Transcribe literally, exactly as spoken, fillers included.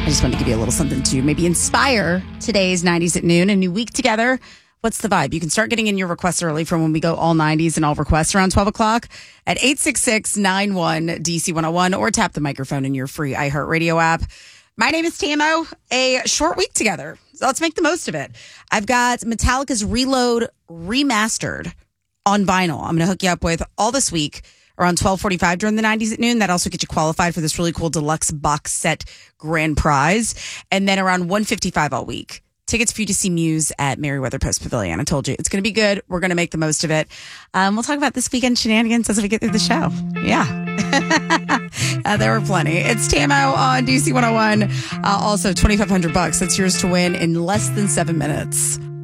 just wanted to give you a little something to maybe inspire today's nineties at noon. A new week together. What's the vibe? You can start getting in your requests early from when we go all nineties and all requests around twelve o'clock at eight six six, nine one, D C one oh one or tap the microphone in your free iHeartRadio app. My name is Tamo. A short week together. So let's make the most of it. I've got Metallica's Reload remastered on vinyl. I'm going to hook you up with all this week around twelve forty-five during the nineties at noon. That also gets you qualified for this really cool deluxe box set grand prize. And then around one fifty-five all week. Tickets for you to see Muse at Merriweather Post Pavilion. I told you it's going to be good. We're going to make the most of it. Um, we'll talk about this weekend shenanigans as we get through the show. Yeah. uh, there were plenty. It's Tamo on D C one oh one. Uh, also, twenty-five hundred bucks. That's yours to win in less than seven minutes.